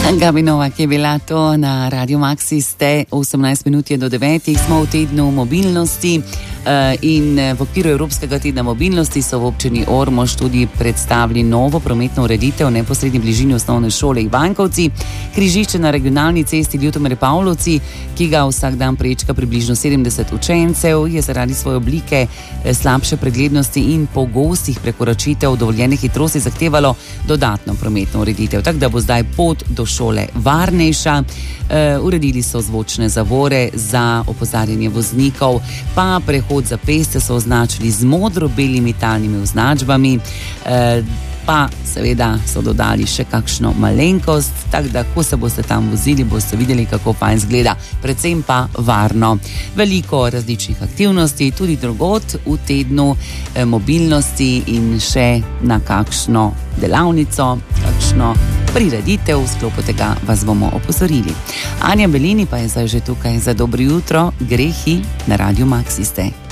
Gabi Novak je bila to na Radio Maxi, ste 18 minut do 9, smo v tednu mobilnosti in v okviru Evropskega tedna mobilnosti so v občini Ormož tudi predstavili novo prometno ureditev v neposredni bližini osnovne šole Ivankovci. Križišče na regionalni cesti Ljutomere Pavlovci, ki ga vsak dan prečka približno 70 učencev, je zaradi svoje oblike, slabše preglednosti in pogostih prekoračitev dovoljene hitrosti zahtevalo dodatno prometno ureditev, tako da bo zdaj pot do šole varnejša. Uredili so zvočne zavore za opozarjanje voznikov, pa prehod za peste so označili z modro-belimi talnimi označbami, pa seveda so dodali še kakšno malenkost, tako da ko se boste tam vozili, boste videli, kako fajn zgleda, predvsem pa varno. Veliko različnih aktivnosti, tudi drugod v tednu mobilnosti in še na kakšno delavnico, kakšno prireditev, v sklopu tega vas bomo opozorili. Anja Belini pa je zdaj že tukaj za dobro jutro, grehi na Radio Maxi ste.